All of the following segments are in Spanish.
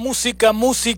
Música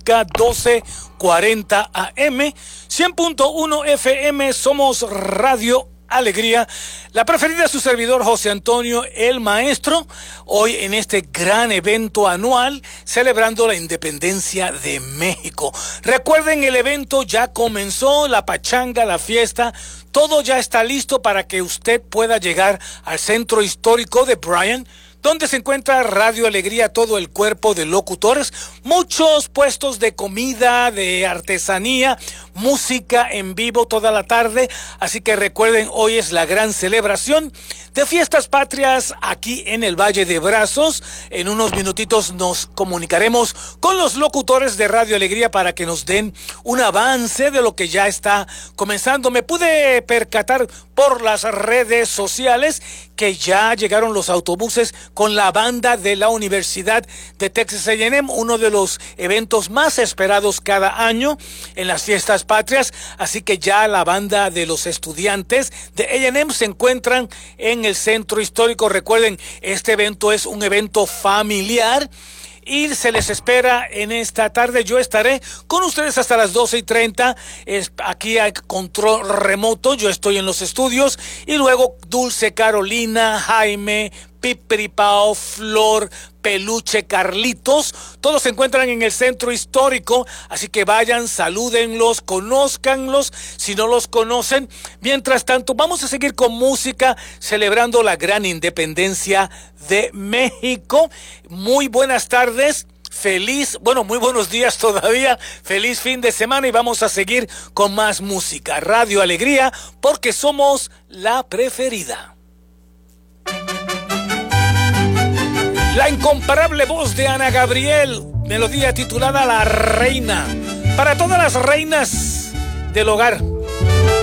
1240 AM, 100.1 FM, somos Radio Alegría, la preferida de su servidor José Antonio, el maestro, hoy en este gran evento anual celebrando la independencia de México. Recuerden, el evento ya comenzó, la pachanga, la fiesta, todo ya está listo para que usted pueda llegar al centro histórico de Bryan, donde se encuentra Radio Alegría, todo el cuerpo de locutores, muchos puestos de comida, de artesanía, música en vivo toda la tarde. Así que recuerden, hoy es la gran celebración de Fiestas Patrias aquí en el Valle de Brazos. En unos minutitos nos comunicaremos con los locutores de Radio Alegría para que nos den un avance de lo que ya está comenzando. Me pude percatar por las redes sociales que ya llegaron los autobuses con la banda de la Universidad de Texas A&M, uno de los eventos más esperados cada año en las Fiestas Patrias. Así que ya la banda de los estudiantes de A&M se encuentran en el centro histórico. Recuerden, este evento es un evento familiar y se les espera en esta tarde. Yo estaré con ustedes hasta las 12:30. Aquí hay control remoto, yo estoy en los estudios, y luego Dulce, Carolina, Jaime, Pipripao, Flor, Peluche, Carlitos, todos se encuentran en el centro histórico, así que vayan, salúdenlos, conózcanlos si no los conocen. Mientras tanto, vamos a seguir con música celebrando la gran independencia de México. Muy buenas tardes. Muy buenos días todavía, feliz fin de semana, y vamos a seguir con más música. Radio Alegría, porque somos la preferida. La incomparable voz de Ana Gabriel, melodía titulada La Reina, para todas las reinas del hogar.